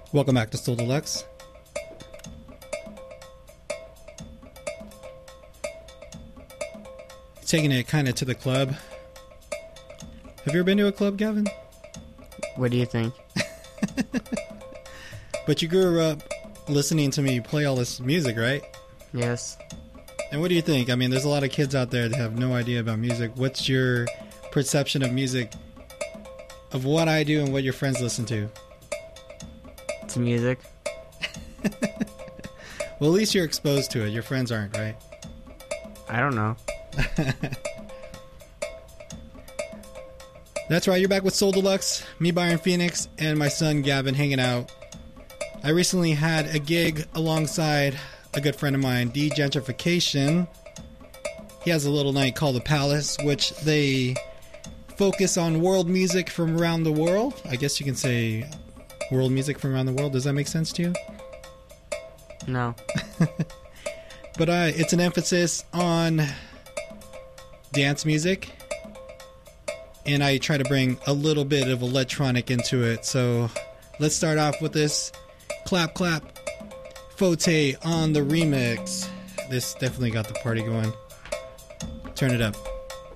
Welcome back to Soul Deluxe. Taking it kind of to the club. Have you ever been to a club, Gavin? What do you think? But you grew up listening to me play all this music, right? Yes. And what do you think? I mean, there's a lot of kids out there that have no idea about music. What's your perception of music, of what I do and what your friends listen to? It's music. Well, at least you're exposed to it. Your friends aren't, right? I don't know. That's right, you're back with Soul Deluxe, me, Byron Phoenix, and my son Gavin hanging out. I recently had a gig alongside a good friend of mine, D-Gentrification. He has a little night called The Palace, which they focus on world music from around the world. I guess you can say world music from around the world. Does that make sense to you? No. But it's an emphasis on dance music, and I try to bring a little bit of electronic into it. So let's start off with this Clap Clap Forte on the remix. This definitely got the party going. Turn it up.